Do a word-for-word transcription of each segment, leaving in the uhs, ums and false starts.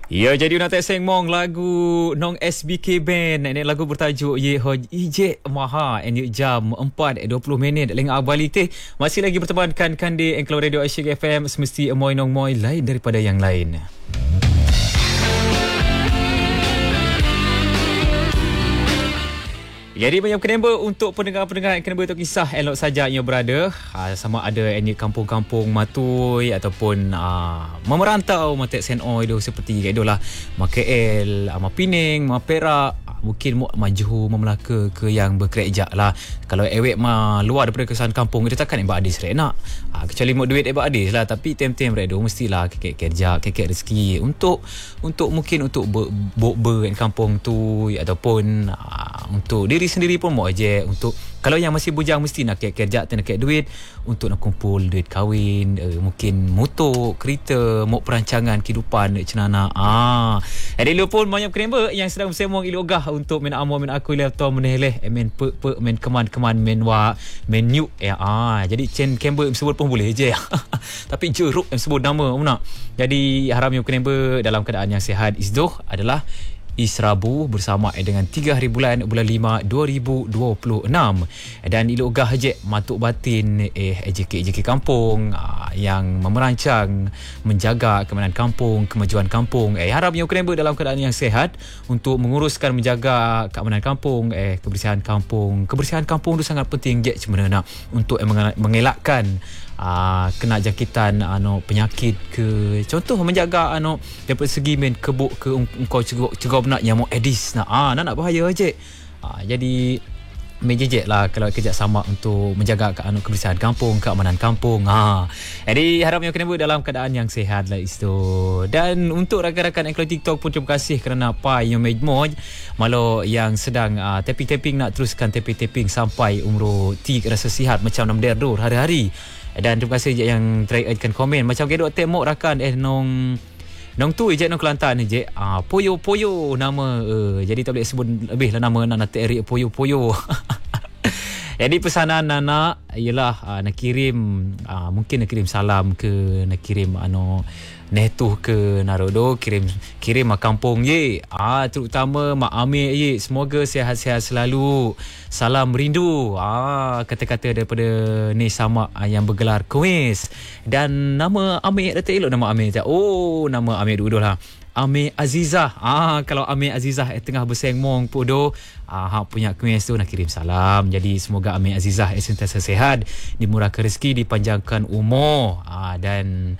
Ya, jadi nak tak sengmong lagu Nong S B K Band. Ini lagu bertajuk Ye Hoj Ije Maha. Ini jam empat dua puluh minit Lengah Abali teh. Masih lagi bertemankan Kandi Engkau Radio Asyik F M. Semesti emoy nong moy lain daripada yang lain. Jadi banyak kenamba untuk pendengar-pendengar yang kenamba untuk kisah elok saja yang berada, ha, sama ada yang di kampung-kampung Matui ataupun ha, memerantau matek Senoi tu seperti itulah Ma K L, Ma Pening, Ma Perak, mungkin Ma Johor, Ma Melaka ke yang berkerja lah. Kalau ewek ma luar daripada kesan kampung kita takkan ebak adis rek nak. Ha, kecuali mau duit ebak adis lah, tapi tem-tem rek tu mestilah kekek kerja, kekek rezeki untuk untuk mungkin untuk ber, ber, ber kampung tu ataupun ha, untuk diri sendiri pun mau aja. Untuk kalau yang masih bujang mesti nak kerja, nak kek duit untuk nak kumpul duit kahwin, uh, mungkin motor, kereta, mau perancangan kehidupan cenana. Ah, ada lu pun banyak kenamba yang sedang bersemong ilogah untuk men amo men aku laptop meneleh men pe pe men keman-keman men wa men new eh, ah jadi chen kember sebut pun boleh je. Tapi jeruk em sebut nama nak. Jadi haram yang kenamba dalam keadaan yang sihat izdoh adalah Israbu bersama dengan tiga hari bulan bulan lima dua ribu dua puluh enam. Dan ilogah je matuk batin eh J K J K kampung aa, yang memerancang menjaga keamanan kampung, kemajuan kampung. Eh harap yang kenamba dalam keadaan yang sihat untuk menguruskan menjaga keamanan kampung, eh kebersihan kampung. Kebersihan kampung tu sangat penting je sebenarnya untuk eh, mengelakkan Uh, kena jangkitan ano penyakit ke, contoh menjaga ano daripada segi men kebuk ke engkau cegok cegok nak yang mau edis nak ah nak nak bahaya je. Uh, jadi mejejek lah kalau kerjasama untuk menjaga ke, ano, kebersihan kampung, keamanan kampung. Ha. Jadi harapnya kena buat dalam keadaan yang sihat lah itu. Dan untuk rakan-rakan Engkau TikTok pun terima kasih kerana apa yang mejmoj malu yang sedang uh, tapping-tapping nak teruskan tapping-tapping sampai umur tik rasa sihat macam nam derdur hari-hari. Dan terima kasih je yang terakhirkan komen macam gedok temok rakan eh nong nong tu je nong Kelantan je ah poyo poyo nama uh, jadi tak boleh sebut lebih lah nama nak terik poyo poyo. Jadi pesanan Nana ialah uh, nak kirim uh, mungkin nak kirim salam ke, nak kirim ano netuh ke narodo, kirim kirim mak kampung ye. Ah terutama mak Amir ye, semoga sihat-sihat selalu. Salam rindu. Ah kata-kata daripada ni sama uh, yang bergelar kuis. Dan nama Amir dah elok nama Amir. Oh, nama Amir dulu lah. Amir Azizah. Ah kalau Amir Azizah eh, tengah bersengmong podo ah hak punya kuis tu nak kirim salam. Jadi semoga Amir Azizah eh, sentiasa sihat, dimurahkan rezeki, dipanjangkan umur. Ah dan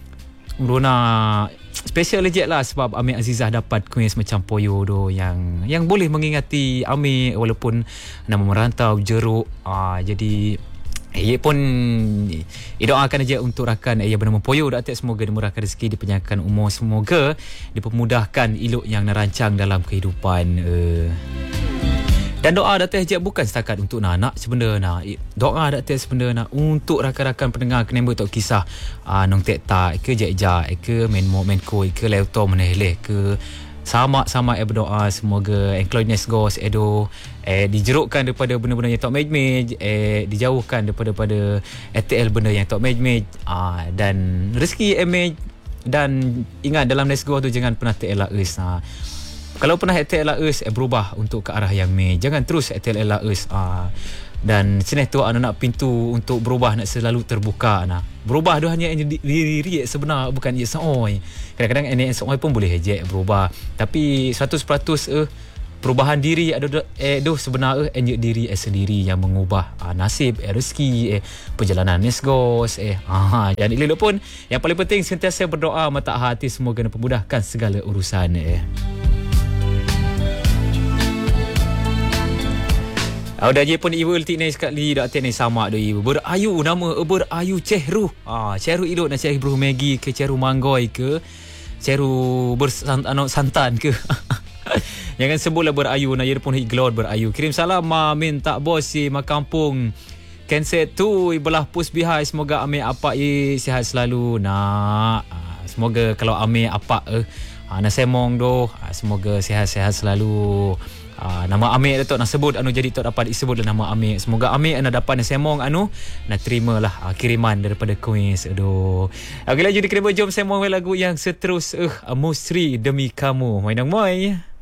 Rona special legit lah sebab Amir Azizah dapat kuis macam poyo tu yang yang boleh mengingati Amir walaupun nama merantau jeruk. Ah jadi ia pun doakan aja untuk rakan ia bernama Poyo Datuk, semoga dimurahkan rezeki, dipanjangkan umur, semoga dipermudahkan ilok yang nerancang dalam kehidupan. Uh. Dan doa Datuk Haji bukan setakat untuk anak sebenarnya. Doa Datuk sebenarnya untuk rakan-rakan pendengar kenapa tok kisah uh, nong tek tak ke jek-jak ke main mo main ko ke laptop meneleh ke sama-sama eh berdoa semoga Encloiness Ghost Edo eh dijerukkan daripada benda-benda yang tak mej-mej, eh dijauhkan daripada pada A T L benda yang tak mej-mej, ah dan rezeki emej. Dan ingat dalam Let's Go tu jangan pernah terelak-es. Ha. Kalau pernah terelak-es eh berubah untuk ke arah yang mej. Jangan terus terelak-es. Ah dan sini tu anu nak pintu untuk berubah nak selalu terbuka nah. Berubah tu hanya diri sebenar bukan je seoi. Kadang-kadang N S O I pun boleh je berubah. Tapi seratus peratus eh perubahan diri ada eh doh sebenar eh enje diri eh sendiri yang mengubah ah, nasib eh rezeki eh perjalanan nesgos eh ah dan ilmu pun yang paling penting sentiasa berdoa mata hati semoga mempermudahkan segala urusan eh. Oh, dah je pun ibu ulti ni sekali dak ni sama do ibu. Berayu nama berayu Cehru. Ah, Cehru ilok nak Cehru Maggi ke Cehru Manggoy ke Cehru bersantan santan ke. Jangan sebutlah berayu nak dia pun glod berayu. Kirim salam ma minta bos si ma kampung. Kenset tu belah pus bihai semoga ame apa ye sihat selalu nak. Ah, semoga kalau ame apa eh ah, nak semong doh ah, semoga sihat-sihat selalu. Uh, nama Amir Datuk nak sebut anu jadi tok dapat disebut nama Amir. Semoga Amir anda dapat semong anu nak terimalah uh, kiriman daripada kuis. Aduh. Okey, lanjut di kereta jom semong lagu yang seterus eh uh, Musri Demi Kamu. Main nang moi.